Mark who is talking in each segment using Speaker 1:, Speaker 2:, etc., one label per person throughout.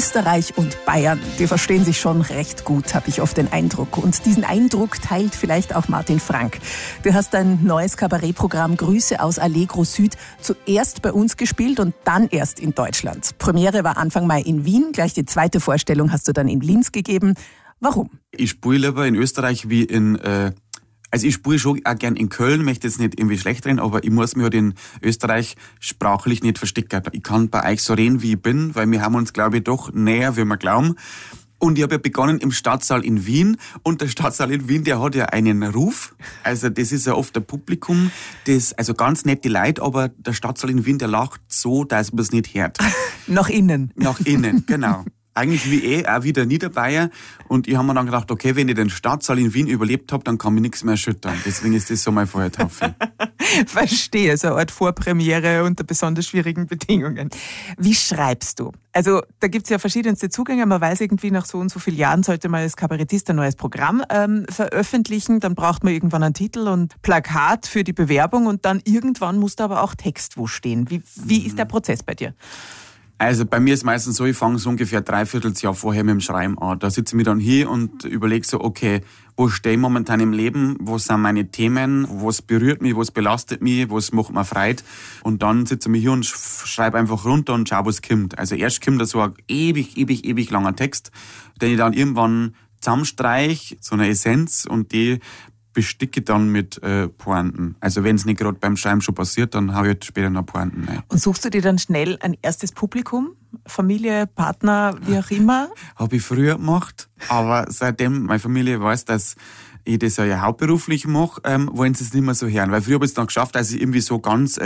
Speaker 1: Österreich und Bayern, die verstehen sich schon recht gut, habe ich oft den Eindruck. Und diesen Eindruck teilt vielleicht auch Martin Frank. Du hast dein neues Kabarettprogramm Grüße aus Allegro Süd zuerst bei uns gespielt und dann erst in Deutschland. Premiere war Anfang Mai in Wien, gleich die zweite Vorstellung hast du dann in Linz gegeben. Warum?
Speaker 2: Ich spiele lieber in Österreich wie in... Also ich spiele schon auch gern in Köln, möchte jetzt nicht irgendwie schlecht reden, aber ich muss mich halt in Österreich sprachlich nicht verstecken. Ich kann bei euch so reden, wie ich bin, weil wir haben uns, glaube ich, doch näher, wie wir glauben. Und ich habe ja begonnen im Stadtsaal in Wien. Und der Stadtsaal in Wien, der hat ja einen Ruf. Also das ist ja oft ein Publikum, also ganz nette Leute, aber der Stadtsaal in Wien, der lacht so, dass man es nicht hört.
Speaker 1: Nach innen.
Speaker 2: Nach innen, genau. Eigentlich wie auch wie der Niederbayer. Und ich habe mir dann gedacht, okay, wenn ich den Stadtsaal in Wien überlebt habe, dann kann mich nichts mehr erschüttern. Deswegen ist das so mein Feuertaufe.
Speaker 1: Verstehe, so eine Art Vorpremiere unter besonders schwierigen Bedingungen. Wie schreibst du? Also da gibt's ja verschiedenste Zugänge. Man weiß irgendwie, nach so und so vielen Jahren sollte man als Kabarettist ein neues Programm veröffentlichen. Dann braucht man irgendwann einen Titel und Plakat für die Bewerbung. Und dann irgendwann muss da aber auch Text wo stehen. Wie ist der Prozess bei dir?
Speaker 2: Also bei mir ist meistens so, ich fange so ungefähr 3/4 Jahr vorher mit dem Schreiben an. Da sitze ich mir dann hier und überlege so, okay, wo stehe ich momentan im Leben, wo sind meine Themen, was berührt mich, was belastet mich, was macht mir Freude. Und dann sitze ich mir hier und schreibe einfach runter und schau, was kommt. Also erst kommt da so ein ewig langer Text, den ich dann irgendwann zusammenstreiche, so eine Essenz, und die besticke dann mit Pointen. Also wenn es nicht gerade beim Schreiben schon passiert, dann habe ich halt später noch Pointen. Nein.
Speaker 1: Und suchst du dir dann schnell ein erstes Publikum? Familie, Partner, wie auch immer?
Speaker 2: Habe ich früher gemacht, aber seitdem meine Familie weiß, dass ich das ja hauptberuflich mache, wollen sie es nicht mehr so hören. Weil früher habe ich es dann geschafft, dass ich irgendwie so ganz,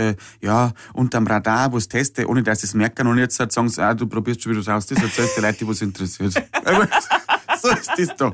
Speaker 2: unterm Radar was teste, ohne dass sie es merken. Und jetzt sagen sie, du probierst schon wieder aus, das erzählst die Leute, die was interessiert. So ist das doch.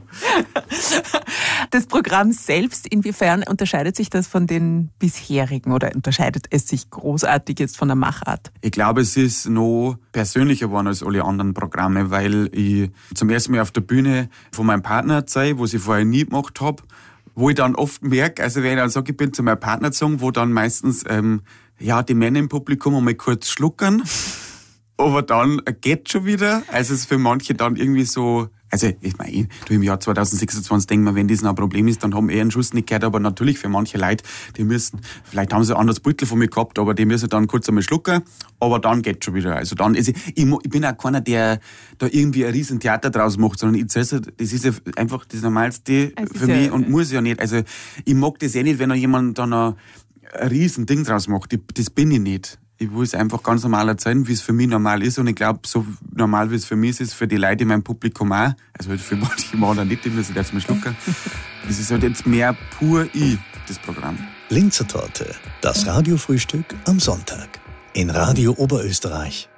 Speaker 1: Das Programm selbst, inwiefern unterscheidet sich das von den bisherigen oder unterscheidet es sich großartig jetzt von der Machart?
Speaker 2: Ich glaube, es ist noch persönlicher geworden als alle anderen Programme, weil ich zum ersten Mal auf der Bühne von meinem Partner erzähle, was ich vorher nie gemacht habe, wo ich dann oft merke, also wenn ich dann sage, ich bin zu meinem Partner gezogen, wo dann meistens die Männer im Publikum einmal kurz schluckern, aber dann geht schon wieder. Also es ist für manche dann irgendwie so. Also, ich meine, im Jahr 2026 denken wir, wenn das noch ein Problem ist, dann haben einen Schuss nicht gehört, aber natürlich für manche Leute, die müssen, vielleicht haben sie ein anderes Beutel von mir gehabt, aber die müssen dann kurz einmal schlucken, aber dann geht's schon wieder. Also dann, ich bin auch keiner, der da irgendwie ein riesen Theater draus macht, sondern ich das ist ja einfach das Normalste für mich und muss ja nicht. Also, ich mag das nicht, wenn da jemand dann ein riesen Ding draus macht. Das bin ich nicht. Ich will es einfach ganz normal erzählen, wie es für mich normal ist. Und ich glaube, so normal wie es für mich ist, ist für die Leute in meinem Publikum auch. Also für manche machen nicht, die müssen jetzt mal schlucken. Das ist halt jetzt mehr pur ich, das Programm.
Speaker 3: Linzer Torte, das Radiofrühstück am Sonntag. In Radio Oberösterreich.